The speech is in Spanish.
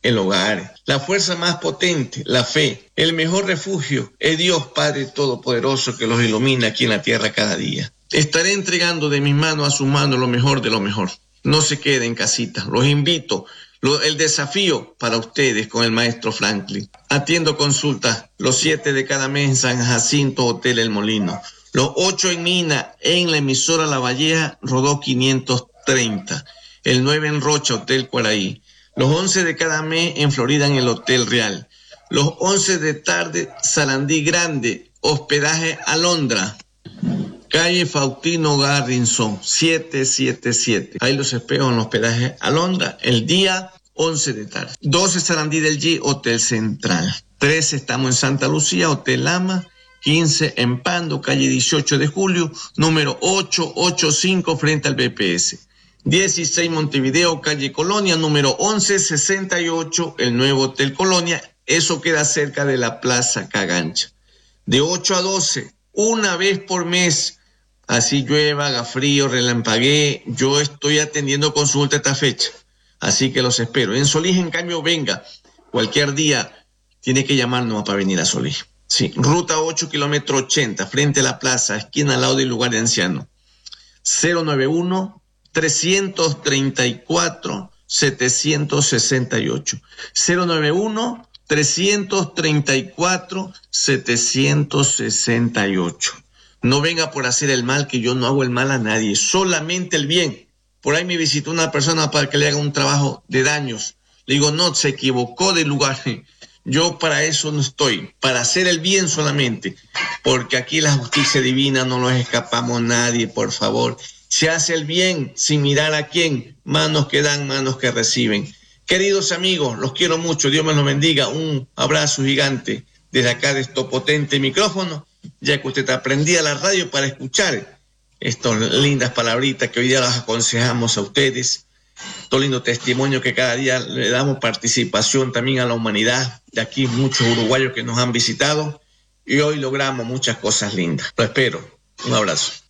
el hogar. La fuerza más potente, la fe. El mejor refugio es Dios Padre Todopoderoso que los ilumina aquí en la tierra cada día. Estaré entregando de mis manos a su mano lo mejor de lo mejor. No se queden en casita. Los invito. El desafío para ustedes con el maestro Franklin. Atiendo consultas los 7 de cada mes en San Jacinto Hotel El Molino. Los 8 en Mina, en la emisora La Valleja, Rodó 530. El 9 en Rocha, Hotel Cuaraí. Los 11 de cada mes en Florida, en el Hotel Real. Los 11 de tarde, Sarandí Grande, hospedaje Alondra. Calle Faustino Garrison, 777. Ahí los espero en el hospedaje Alondra, el día 11 de tarde. 12 Sarandí del G, Hotel Central. 13 estamos en Santa Lucía, Hotel Lama. 15 en Pando, calle 18 de julio, número 885 frente al BPS. 16 Montevideo, calle Colonia, número 1168, el nuevo Hotel Colonia. Eso queda cerca de la Plaza Cagancha. De 8 a 12, una vez por mes. Así llueva, haga frío, relampaguee, yo estoy atendiendo consulta esta fecha. Así que los espero. En Solís, en cambio, venga. Cualquier día tiene que llamarnos para venir a Solís. Sí, ruta 8, kilómetro 80, frente a la plaza, esquina al lado del lugar de ancianos. 091-334-768. 091-334-768. No venga por hacer el mal, que yo no hago el mal a nadie, solamente el bien. Por ahí me visitó una persona para que le haga un trabajo de daños. Le digo, no, se equivocó de lugar. Yo para eso no estoy, para hacer el bien solamente, porque aquí la justicia divina no nos escapamos nadie, por favor. Se hace el bien sin mirar a quién, manos que dan, manos que reciben. Queridos amigos, los quiero mucho, Dios me los bendiga, un abrazo gigante desde acá de estos potentes micrófonos, ya que usted aprendía la radio para escuchar estas lindas palabritas que hoy día las aconsejamos a ustedes. Todo lindo testimonio que cada día le damos participación también a la humanidad. De aquí muchos uruguayos que nos han visitado y hoy logramos muchas cosas lindas. Lo espero. Un abrazo.